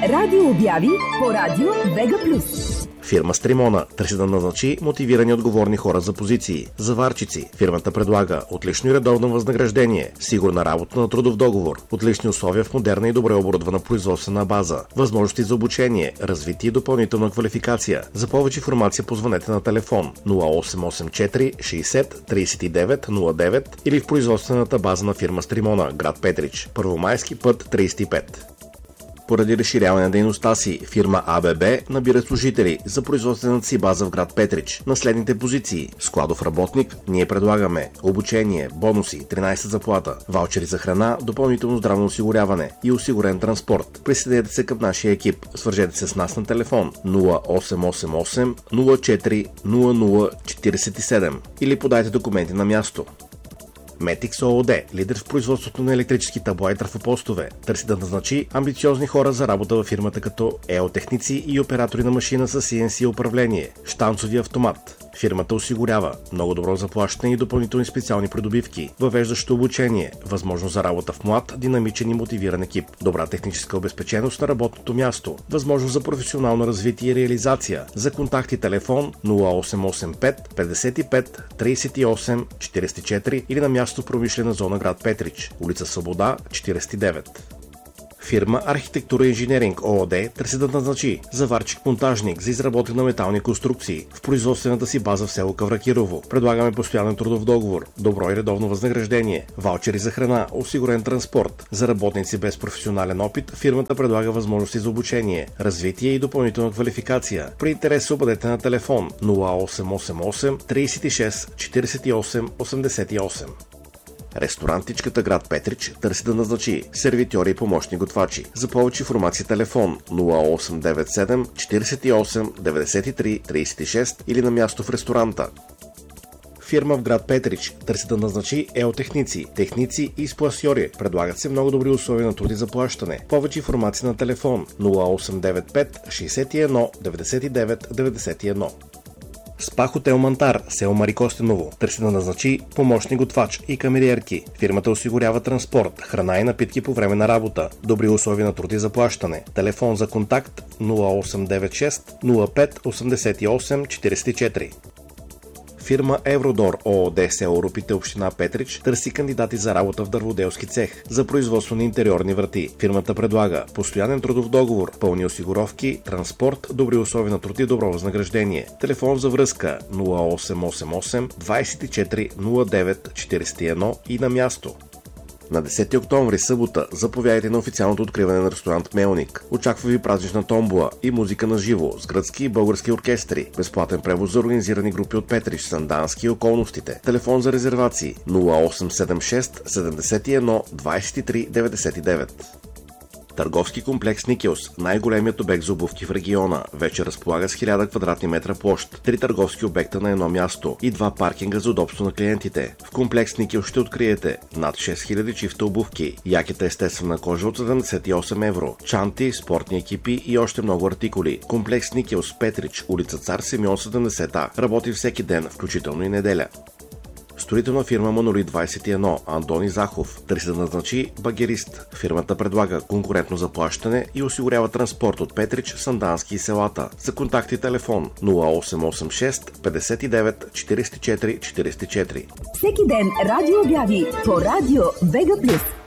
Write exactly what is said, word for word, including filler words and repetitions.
Радио обяви по радио Вега Плюс. Фирма Стримона търси да назначи мотивирани отговорни хора за позиции. Заварчици. Фирмата предлага отлично и редовно възнаграждение, сигурна работа на трудов договор, отлични условия в модерна и добре оборудвана производствена база, възможности за обучение, развитие и допълнителна квалификация. За повече информация позвънете на телефон нула осем осем четири шейсет трийсет и девет нула девет или в производствената база на фирма Стримона, град Петрич, Първомайски път трийсет и пет. Поради разширяване на дейността си, фирма АББ набира служители за производствената си база в град Петрич на следните позиции. Складов работник, ние предлагаме обучение, бонуси, тринайсет заплата, ваучери за храна, допълнително здравно осигуряване и осигурен транспорт. Присъединете се към нашия екип. Свържете се с нас на телефон нула осем осем осем нула четири нула нула четирийсет и седем или подайте документи на място. Метикс ООД, лидер в производството на електрически табла и трафопостове, търси да назначи амбициозни хора за работа във фирмата като еотехници и оператори на машина с Си Ен Си управление, щанцови автомат. Фирмата осигурява много добро заплащане и допълнителни специални придобивки, въвеждащо обучение, възможност за работа в млад, динамичен и мотивиран екип, добра техническа обезпеченост на работното място, възможност за професионално развитие и реализация. За контакти телефон нула осем осем пет петдесет и пет трийсет и осем четирийсет и четири или на място в промишлена зона град Петрич, улица Свобода четирийсет и девет. Фирма Архитектура и инженеринг ООД търси да назначи заварчик-монтажник за изработка на метални конструкции в производствената си база в село Кавракирово. Предлагаме постоянен трудов договор, добро и редовно възнаграждение, ваучери за храна, осигурен транспорт. За работници без професионален опит фирмата предлага възможности за обучение, развитие и допълнителна квалификация. При интерес се обадете на телефон нула осем осем осем трийсет и шест четирийсет и осем осемдесет и осем. Ресторантичката град Петрич търси да назначи сервитьори и помощни готвачи. За повече информация телефон нула осем девет седем четирийсет и осем деветдесет и три трийсет и шест или на място в ресторанта. Фирма в град Петрич търси да назначи еотехници, техници и спласьори. Предлагат се много добри условия на труд и заплащане. Повече информация на телефон нула осем девет пет шейсет и едно деветдесет и девет деветдесет и едно. Спа Хотел Мантар, село Марикостеново, търси да назначи помощни готвач и камериерки. Фирмата осигурява транспорт, храна и напитки по време на работа, добри условия на труд и заплащане. Телефон за контакт нула осем девет шест нула пет осемдесет и осем четирийсет и четири. Фирма Евродор ООД, село Рупите, община Петрич, търси кандидати за работа в дърводелски цех за производство на интериорни врати. Фирмата предлага постоянен трудов договор, пълни осигуровки, транспорт, добри условия на труд и добро възнаграждение. Телефон за връзка нула осем осем осем двайсет и четири нула девет четирийсет и едно и на място. На десети октомври, събота, заповядайте на официалното откриване на ресторант Мелник. Очаква ви празнична томбола и музика на живо с гръцки и български оркестри. Безплатен превоз за организирани групи от Петрич, Сандански и околностите. Телефон за резервации нула осем седем шест седемдесет и едно двайсет и три деветдесет и девет. Търговски комплекс Никелс, най-големият обект за обувки в региона, вече разполага с хиляда квадратни метра площ, три търговски обекта на едно място и два паркинга за удобство на клиентите. В комплекс Никелс ще откриете над шест хиляди чифта обувки, якета естествена кожа от седемдесет и осем евро, чанти, спортни екипи и още много артикули. Комплекс Никелс, Петрич, улица Цар Симеон седемдесет А, работи всеки ден, включително и неделя. Строителна фирма Монолит двайсет и едно, Антони Захов, търси да назначи багерист. Фирмата предлага конкурентно заплащане и осигурява транспорт от Петрич, Сандански и селата. За контакти телефон нула осем осем шест петдесет и девет четирийсет и четири четирийсет и четири. Всеки ден радио обяви по радио Вега Плюс.